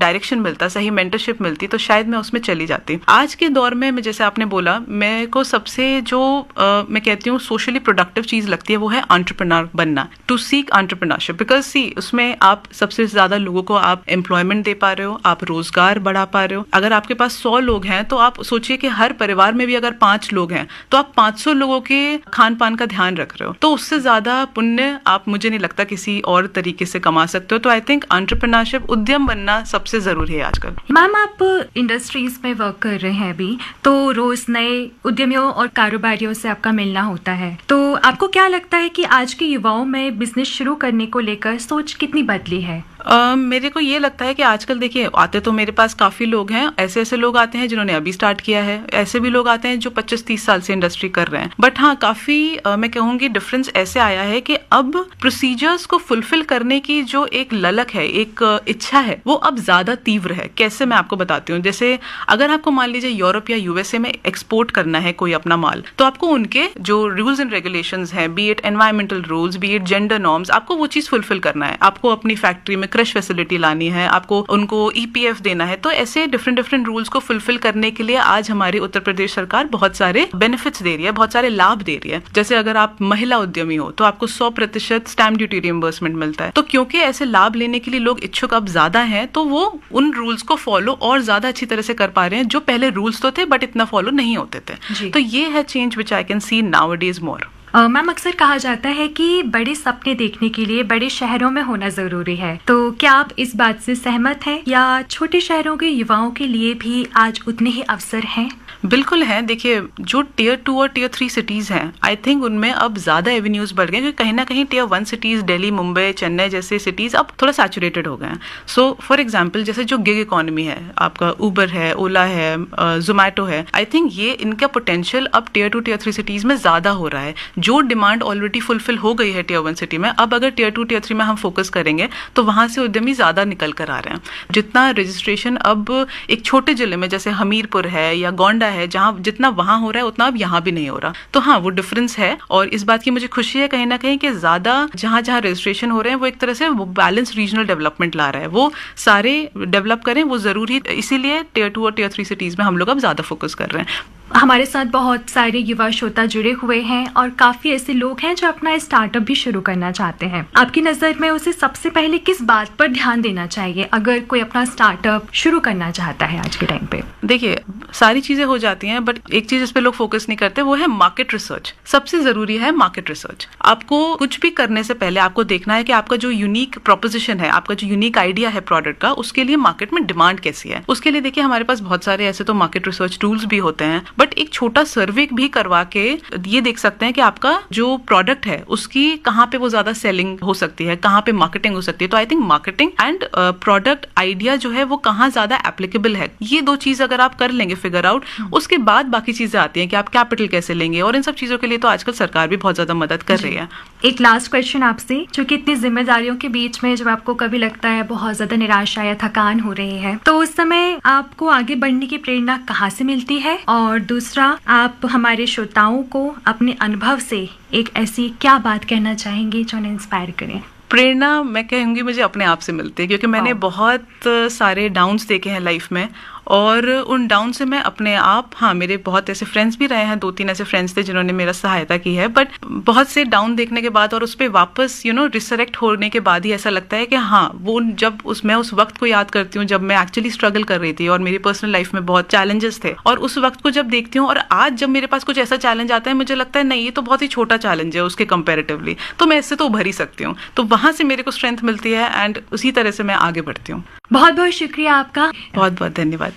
Direction मिलता, सही mentorship मिलती, तो शायद मैं उसमें चली जाती। आज के दौर में जैसे आपने बोला, मेरे को सबसे जो मैं कहती हूँ सोशली प्रोडक्टिव चीज लगती है वो है एंटरप्रेन्योर बनना, टू सीक एंटरप्रेन्योरशिप, बिकॉज सी उसमें आप सबसे ज्यादा लोगों को आप एम्प्लॉयमेंट दे पा रहे हो, आप रोजगार बढ़ा पा रहे हो। अगर आपके पास 100 लोग हैं तो आप सोचिए कि हर परिवार में भी अगर 5 लोग हैं तो आप 500 लोगों के खान पान का ध्यान रख रहे हो, तो उससे ज्यादा पुण्य आप मुझे नहीं लगता किसी और तरीके से कमा सकते हो। तो आई थिंक एंटरप्रेन्योरशिप, उद्यम बनना सबसे जरूरी है आजकल। मैम, आप इंडस्ट्रीज में वर्क कर रहे हैं अभी, तो रोज नए उद्यमियों और कारोबारियों से आपका मिलना होता है, तो आपको क्या लगता है कि आज के युवाओं में बिजनेस शुरू करने को लेकर सोच कितनी बदली है? मेरे को ये लगता है कि आजकल देखिए, आते तो मेरे पास काफी लोग हैं, ऐसे लोग आते हैं जिन्होंने अभी स्टार्ट किया है, ऐसे भी लोग आते हैं जो 25-30 साल से इंडस्ट्री कर रहे हैं। बट हाँ, काफी मैं कहूंगी डिफरेंस ऐसे आया है कि अब प्रोसीजर्स को फुलफिल करने की जो एक ललक है, एक इच्छा है, वो अब ज्यादा तीव्र है। कैसे, मैं आपको बताती हूँ। जैसे अगर आपको मान लीजिए यूरोप या यूएसए में एक्सपोर्ट करना है कोई अपना माल, तो आपको उनके जो रूल्स एंड रेगुलेशंस हैं, B it environmental rules, B it gender norms, आपको वो चीज फुलफिल करना है। आपको अपनी फैक्ट्री में क्रश फैसिलिटी लानी है, आपको उनको ईपीएफ देना है। तो ऐसे डिफरेंट रूल्स को फुलफिल करने के लिए आज हमारी उत्तर प्रदेश सरकार बहुत सारे बेनिफिट्स दे रही है, बहुत सारे लाभ दे रही है। जैसे अगर आप महिला उद्यमी हो तो आपको 100% स्टैम्प ड्यूटी रिइंबर्समेंट मिलता है। तो क्योंकि ऐसे लाभ लेने के लिए लोग इच्छुक अब ज्यादा हैं, तो वो उन रूल्स को फॉलो और ज्यादा अच्छी तरह से कर पा रहे हैं, जो पहले रूल्स तो थे बट इतना फॉलो नहीं होते थे। तो ये है change which I can see nowadays more. Ma'am, अक्सर कहा जाता है कि बड़े सपने देखने के लिए बड़े शहरों में होना जरूरी है, तो क्या आप इस बात से सहमत हैं, या छोटे शहरों के युवाओं के लिए भी आज उतने ही अवसर हैं? बिल्कुल है। देखिए, जो टियर 2 और टियर 3 सिटीज हैं, आई थिंक उनमें अब ज्यादा एवेन्यूज बढ़ गए, क्योंकि कहीं ना कहीं टियर 1 सिटीज, दिल्ली, मुंबई, चेन्नई जैसे सिटीज अब थोड़ा सैचुरेटेड हो गए हैं। सो फॉर एग्जांपल, जैसे जो गिग इकोनॉमी है, आपका उबर है, ओला है, जोमैटो है, आई थिंक ये इनका पोटेंशियल अब टियर 2 टियर 3 सिटीज में ज्यादा हो रहा है। जो डिमांड ऑलरेडी फुलफिल हो गई है टियर 1 सिटी में, अब अगर टियर 2 टियर 3 में हम फोकस करेंगे तो वहां से उद्यमी ज्यादा निकल कर आ रहे हैं। जितना रजिस्ट्रेशन अब एक छोटे जिले में जैसे हमीरपुर है या गोंडा है, जहां जितना वहां हो रहा है उतना अब यहाँ भी नहीं हो रहा। तो हाँ, वो डिफरेंस है, और इस बात की मुझे खुशी है कहीं ना कहीं कि ज्यादा जहां रजिस्ट्रेशन हो रहे हैं वो एक तरह से वो बैलेंस रीजनल डेवलपमेंट ला रहा है, वो सारे डेवलप करें, वो जरूरी, इसीलिए टियर 2 और टियर 3 सिटीज में हम लोग अब ज्यादा फोकस कर रहे हैं। हमारे साथ बहुत सारे युवा श्रोता जुड़े हुए हैं, और काफी ऐसे लोग हैं जो अपना स्टार्टअप भी शुरू करना चाहते हैं। आपकी नजर में उसे सबसे पहले किस बात पर ध्यान देना चाहिए अगर कोई अपना स्टार्टअप शुरू करना चाहता है आज के टाइम पे? देखिए, सारी चीजें हो जाती हैं, बट एक चीज इस पे लोग फोकस नहीं करते, वो है मार्केट रिसर्च। सबसे जरूरी है मार्केट रिसर्च। आपको कुछ भी करने से पहले आपको देखना है कि आपका जो यूनिक प्रोपोजिशन है, आपका जो यूनिक आइडिया है प्रोडक्ट का, उसके लिए मार्केट में डिमांड कैसी है। उसके लिए देखिए, हमारे पास बहुत सारे ऐसे तो मार्केट रिसर्च टूल्स भी होते हैं, बट एक छोटा सर्वे भी करवा के ये देख सकते हैं कि आपका जो प्रोडक्ट है उसकी कहाँ पे वो ज्यादा सेलिंग हो सकती है, कहाँ पे मार्केटिंग हो सकती है। तो I think marketing and product idea जो है वो कहाँ ज्यादा एप्लीकेबल है, ये 2 चीज अगर आप कर लेंगे फिगर आउट, उसके बाद बाकी चीजें आती हैं कि आप कैपिटल कैसे लेंगे, और इन सब चीजों के लिए तो आजकल सरकार भी बहुत ज्यादा मदद कर रही है। एक लास्ट क्वेश्चन आपसे, जो कि इतनी जिम्मेदारियों के बीच में जब आपको कभी लगता है बहुत ज्यादा निराशा या थकान हो रही है, तो उस समय आपको आगे बढ़ने की प्रेरणा कहाँ से मिलती है? और दूसरा, आप हमारे श्रोताओं को अपने अनुभव से एक ऐसी क्या बात कहना चाहेंगे जो उन्हें इंस्पायर करें? प्रेरणा मैं कहूंगी मुझे अपने आप से मिलती है, क्योंकि मैंने बहुत सारे डाउन्स देखे हैं लाइफ में, और उन डाउन से मैं अपने आप, हाँ, मेरे बहुत ऐसे फ्रेंड्स भी रहे हैं, 2-3 ऐसे फ्रेंड्स थे जिन्होंने मेरा सहायता की है, बट बहुत से डाउन देखने के बाद और उस पर वापस रिसरेक्ट होने के बाद ही ऐसा लगता है कि हाँ, वो जब मैं उस वक्त को याद करती हूँ जब मैं एक्चुअली स्ट्रगल कर रही थी और मेरी पर्सनल लाइफ में बहुत चैलेंजेस थे, और उस वक्त को जब देखती हूँ और आज जब मेरे पास कुछ ऐसा चैलेंज आता है, मुझे लगता है नहीं, ये तो बहुत ही छोटा चैलेंज है उसके कंपेरेटिवली, तो मैं इससे तो उभर ही सकती हूँ। तो वहां से मेरे को स्ट्रेंथ मिलती है, एंड उसी तरह से मैं आगे बढ़ती हूँ। बहुत बहुत शुक्रिया आपका। बहुत बहुत धन्यवाद।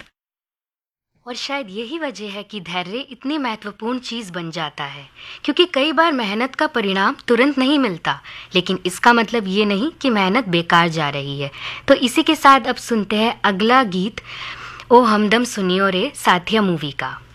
और शायद यही वजह है कि धैर्य इतनी महत्वपूर्ण चीज़ बन जाता है, क्योंकि कई बार मेहनत का परिणाम तुरंत नहीं मिलता, लेकिन इसका मतलब ये नहीं कि मेहनत बेकार जा रही है। तो इसी के साथ अब सुनते हैं अगला गीत, ओ हमदम सुनियो रे साथिया मूवी का।